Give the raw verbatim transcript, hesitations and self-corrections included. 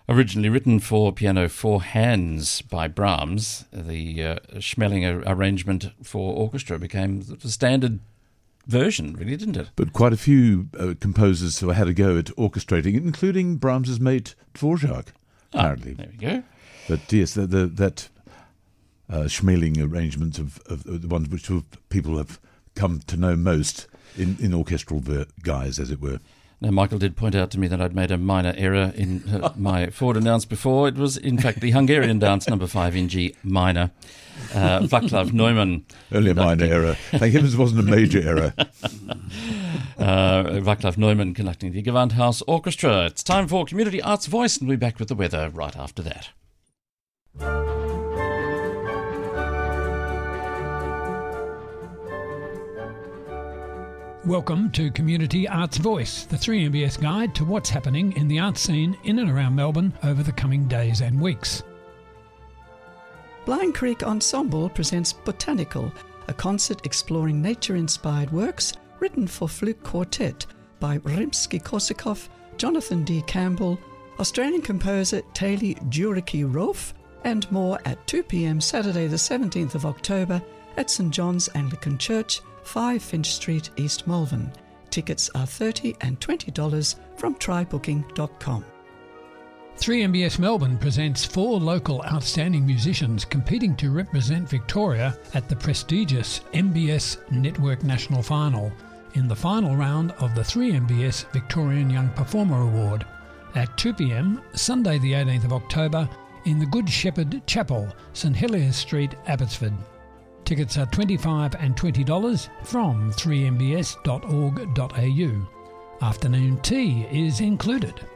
Originally written for piano four hands by Brahms, the uh, Schmeling ar- arrangement for orchestra became the standard version, really, didn't it? But quite a few uh, composers have had a go at orchestrating it, including Brahms's mate Dvorak, apparently. Ah, there we go. But yes, the, the, that uh, Schmeling arrangement of, of, of the ones which people have come to know most in, in orchestral ver- guise, as it were. Now, Michael did point out to me that I'd made a minor error in uh, my Ford dance before. It was, in fact, the Hungarian dance number five in G minor. Uh, Václav Neumann. Only a minor error. Thank heavens it wasn't a major error. uh, Václav Neumann conducting the Gewandhaus Orchestra. It's time for Community Arts Voice, and we'll be back with the weather right after that. Welcome to Community Arts Voice, the three M B S guide to what's happening in the arts scene in and around Melbourne over the coming days and weeks. Blind Creek Ensemble presents Botanical, a concert exploring nature-inspired works written for flute quartet by Rimsky-Korsakov, Jonathan D. Campbell, Australian composer Taylor Juricki-Rolfe, and more at two p.m. Saturday the seventeenth of October at St John's Anglican Church, five Finch Street, East Malvern. Tickets are thirty dollars and twenty dollars from try booking dot com. three M B S Melbourne presents four local outstanding musicians competing to represent Victoria at the prestigious M B S Network National Final in the final round of the three M B S Victorian Young Performer Award at two p.m. Sunday the eighteenth of October in the Good Shepherd Chapel, St Heliers Street, Abbotsford. Tickets are twenty-five dollars and twenty dollars from three m b s dot org dot a u. Afternoon tea is included.